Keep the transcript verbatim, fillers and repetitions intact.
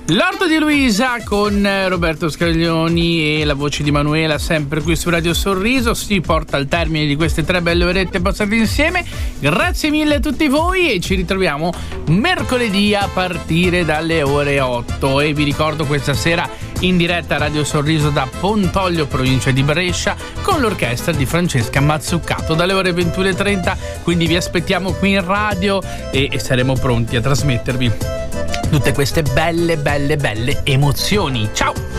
L'orto di Luisa con Roberto Scaglioni e la voce di Manuela, sempre qui su Radio Sorriso, si porta al termine di queste tre belle orette passate insieme. Grazie mille a tutti voi e ci ritroviamo mercoledì a partire dalle ore otto. E vi ricordo questa sera in diretta a Radio Sorriso da Pontoglio, provincia di Brescia, con l'orchestra di Francesca Mazzucato dalle ore ventuno e trenta. Quindi vi aspettiamo qui in radio e, e saremo pronti a trasmettervi tutte queste belle, belle, belle emozioni. Ciao!